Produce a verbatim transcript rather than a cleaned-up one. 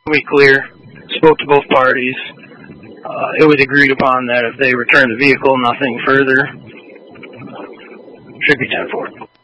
We clear, spoke to both parties. Uh, it was agreed upon that if they return the vehicle, nothing further. Should be ten four.